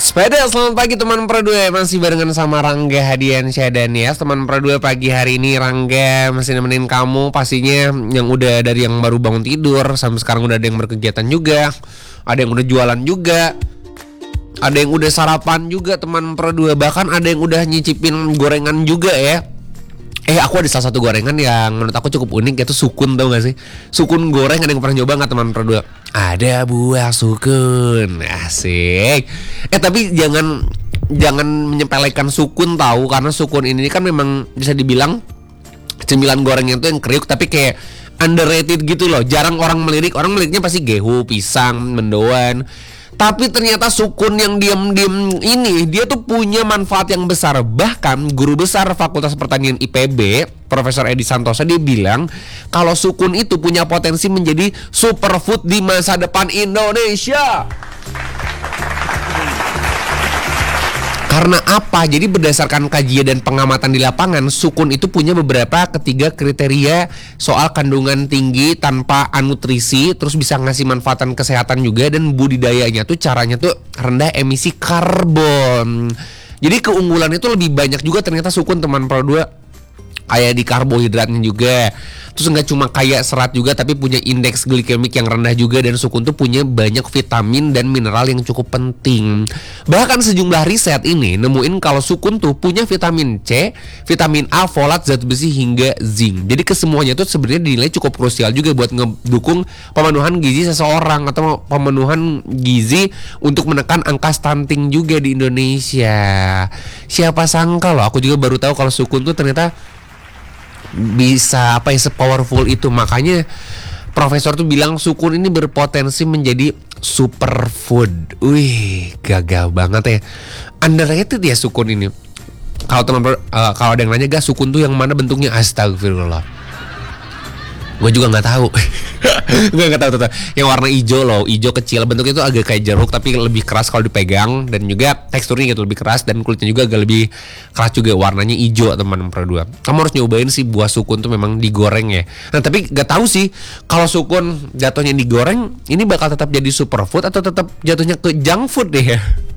Sepeda, selamat pagi teman Pro 2. Masih barengan sama Rangga Hadiansyah dan ya teman Pro 2 pagi hari ini Rangga masih nemenin kamu. Pastinya yang udah dari yang baru bangun tidur sampai sekarang udah ada yang berkegiatan juga, ada yang udah jualan juga, ada yang udah sarapan juga teman Pro 2. Bahkan ada yang udah nyicipin gorengan juga ya. Aku ada salah satu gorengan yang menurut aku cukup unik, yaitu sukun, tau gak sih? Sukun goreng, ada yang pernah nyoba gak teman Pro 2? Ada buah sukun, asik. Tapi jangan menyepelekan sukun tahu, karena sukun ini kan memang bisa dibilang cemilan goreng itu yang kriuk, tapi kayak underrated gitu loh. Jarang orang melirik, orang meliriknya pasti gehu, pisang, mendoan. Tapi ternyata sukun yang diem-diem ini dia tuh punya manfaat yang besar. Bahkan guru besar Fakultas Pertanian IPB, Profesor Edi Santosa, dia bilang kalau sukun itu punya potensi menjadi superfood di masa depan Indonesia. Karena apa? Jadi berdasarkan kajian dan pengamatan di lapangan, sukun itu punya beberapa ketiga kriteria soal kandungan tinggi tanpa anutrisi, terus bisa ngasih manfaatan kesehatan juga, dan budidayanya tuh caranya tuh rendah emisi karbon. Jadi keunggulan itu lebih banyak juga ternyata sukun teman Pro 2. Kayak di karbohidratnya juga. Terus nggak cuma kayak serat juga, tapi punya indeks glikemik yang rendah juga. Dan sukun tuh punya banyak vitamin dan mineral yang cukup penting. Bahkan sejumlah riset ini nemuin kalau sukun tuh punya vitamin C, vitamin A, folat, zat besi hingga zinc. Jadi kesemuanya tuh sebenarnya dinilai cukup krusial juga buat ngedukung pemenuhan gizi seseorang atau pemenuhan gizi untuk menekan angka stunting juga di Indonesia. Siapa sangka loh, aku juga baru tahu kalau sukun tuh ternyata bisa sepowerful itu. Makanya profesor tuh bilang sukun ini berpotensi menjadi superfood. Wih, gagah banget ya. Underrated ya sukun ini. Kalau kalau ada yang nanya, "Gak, sukun tuh yang mana bentuknya?" Astagfirullah, gue juga nggak tahu. nggak tahu. Yang warna hijau loh, hijau kecil, bentuknya itu agak kayak jeruk tapi lebih keras kalau dipegang, dan juga teksturnya gitu lebih keras, dan kulitnya juga agak lebih keras juga, warnanya hijau teman Pro 2. Kamu harus nyobain sih buah sukun tuh, memang digoreng ya. Nah tapi nggak tahu sih kalau sukun jatuhnya digoreng ini bakal tetap jadi superfood atau tetap jatuhnya ke junk food deh ya.